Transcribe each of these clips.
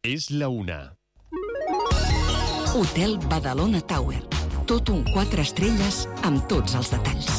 És la 1. Hotel Badalona Tower. Tot un 4 estrelles amb tots els detalls.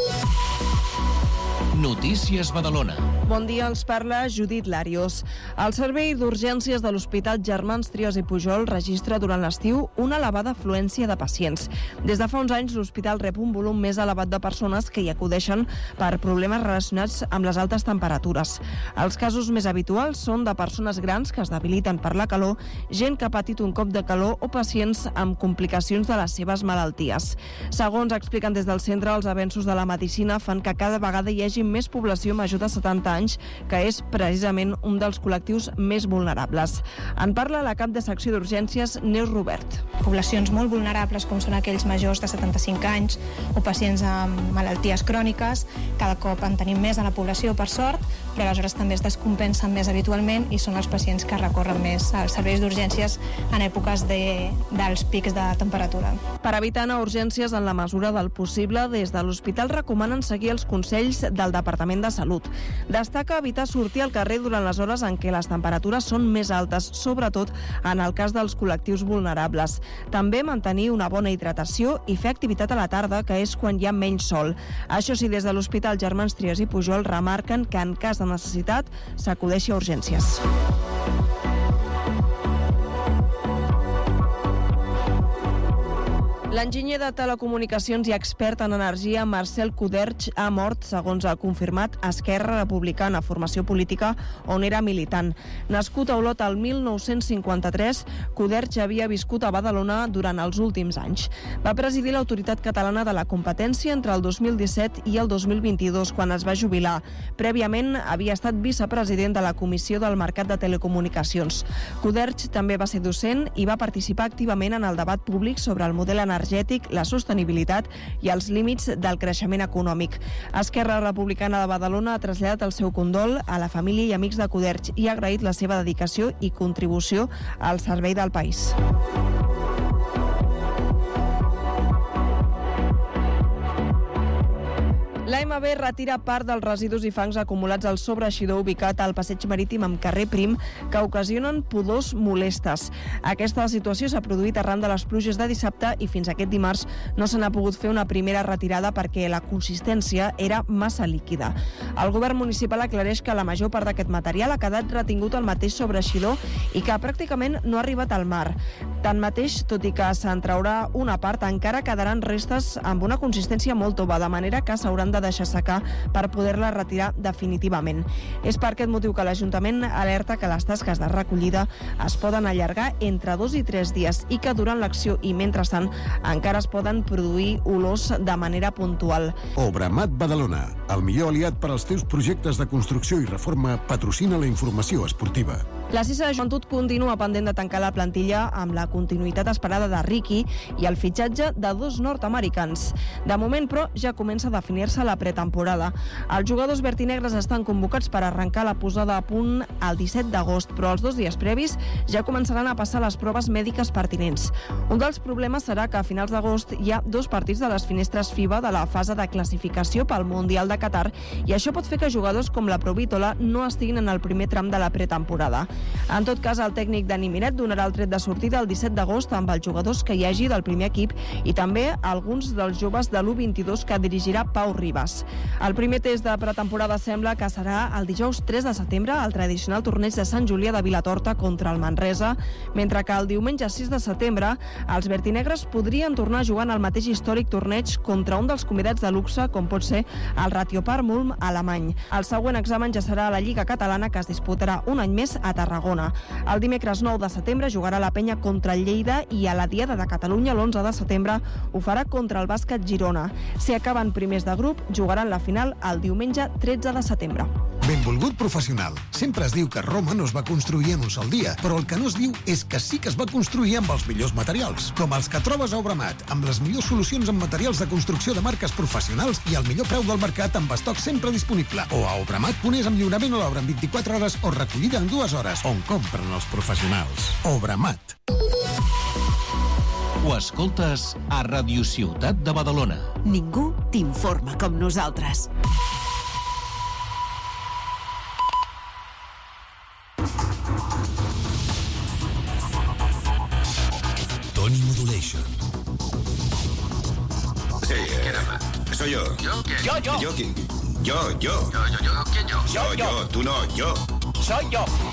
Notícies Badalona. Bon dia, els parla Judit Larios. El servei d'urgències de l'Hospital Germans Trias i Pujol registra durant l'estiu una elevada afluència de pacients. Des de fa uns anys, l'hospital rep un volum més elevat de persones que hi acudeixen per problemes relacionats amb les altes temperatures. Els casos més habituals són de persones grans que es debiliten per la calor, gent que ha patit un cop de calor o pacients amb complicacions de les seves malalties. Segons expliquen des del centre, els avenços de la medicina fan que cada vegada hi hagi més població major de 70 anys, que és precisament un dels col·lectius més vulnerables. En parla la cap de secció d'urgències, Neus Robert. Poblacions molt vulnerables, com són aquells majors de 75 anys o pacients amb malalties cròniques, cada cop en tenim més a la població, per sort, però aleshores també es descompensen més habitualment i són els pacients que recorren més als serveis d'urgències en èpoques dels pics de temperatura. Per evitar anar a urgències en la mesura del possible, des de l'hospital recomanen seguir els consells del Departament de Salut. Destaca evitar sortir al carrer durant les hores en què les temperatures són més altes, sobretot en el cas dels col·lectius vulnerables. També mantenir una bona hidratació i fer activitat a la tarda, que és quan hi ha menys sol. Això sí, des de l'Hospital Germans Trias i Pujol remarquen que en cas de necessitat s'acudeixi a urgències. L'enginyer de telecomunicacions i expert en energia Marcel Coderch ha mort, segons ha confirmat Esquerra Republicana, formació política on era militant. Nascut a Olot el 1953, Coderch havia viscut a Badalona durant els últims anys. Va presidir l'Autoritat Catalana de la Competència entre el 2017 i el 2022, quan es va jubilar. Prèviament havia estat vicepresident de la Comissió del Mercat de Telecomunicacions. Coderch també va ser docent i va participar activament en el debat públic sobre el model energètic, la sostenibilitat i els límits del creixement econòmic. Esquerra Republicana de Badalona ha traslladat el seu condol a la família i amics de Coderch i ha agraït la seva dedicació i contribució al servei del país. L'AMB retira part dels residus i fangs acumulats al sobreeixidor ubicat al passeig marítim amb carrer Prim, que ocasionen pudors molestes. Aquesta situació s'ha produït arran de les pluges de dissabte i fins aquest dimarts no se n'ha pogut fer una primera retirada perquè la consistència era massa líquida. El govern municipal aclareix que la major part d'aquest material ha quedat retingut al mateix sobreeixidor i que pràcticament no ha arribat al mar. Tanmateix, tot i que se'n traurà una part, encara quedaran restes amb una consistència molt tova, de manera que s'hauran de deixar secar per poder-la retirar definitivament. És per aquest motiu que l'Ajuntament alerta que les tasques de recollida es poden allargar entre 2 i 3 dies i que durant l'acció i mentrestant encara es poden produir olors de manera puntual. Obramat Badalona, el millor aliat per als teus projectes de construcció i reforma, patrocina la informació esportiva. La Cissa de Joventut continua pendent de tancar la plantilla amb la continuïtat esperada de Riqui i el fitxatge de 2 nord-americans. De moment, però, ja comença a definir-se la pretemporada. Els jugadors vertinegres estan convocats per arrencar la posada a punt el 17 d'agost, però els 2 dies previs ja començaran a passar les proves mèdiques pertinents. Un dels problemes serà que a finals d'agost hi ha 2 partits de les finestres FIBA de la fase de classificació pel Mundial de Qatar i això pot fer que jugadors com la Provítola no estiguin en el primer tram de la pretemporada. En tot cas, el tècnic Dani Miret donarà el tret de sortida el 17 d'agost amb els jugadors que hi hagi del primer equip i també alguns dels joves de l'U22 que dirigirà Pau Ribas. El primer test de pretemporada sembla que serà el dijous 3 de setembre al tradicional torneig de Sant Julià de Vilatorta contra el Manresa, mentre que el diumenge 6 de setembre els vertinegres podrien tornar a jugar en el mateix històric torneig contra un dels convidats de luxe com pot ser el Ratiopar Mulm alemany. El següent examen ja serà a la Lliga Catalana, que es disputarà un any més a Tarragona. El dimecres 9 de setembre jugarà la Penya contra el Lleida i a la Diada de Catalunya l'11 de setembre ho farà contra el Bàsquet Girona. Si acaben primers de grup, jugaran la final el diumenge 13 de setembre. Benvolgut professional. Sempre es diu que Roma no es va construir en un sol dia, però el que no es diu és que sí que es va construir amb els millors materials, com els que trobes a Obramat, amb les millors solucions en materials de construcció de marques professionals i el millor preu del mercat amb estoc sempre disponible. O a Obramat.es amb lliurament a l'obra en 24 hores o recollida en 2 hores, on compren els professionals. Obramat. Ho escoltes a Radio Ciutat de Badalona. Ningú t'informa com nosaltres. Tony Modulation. Sí, caramba. Soy yo. ¿Yo qué? ¿Yo quién? Yo. ¿Quién yo? Yo. Tú no, yo. Soy yo.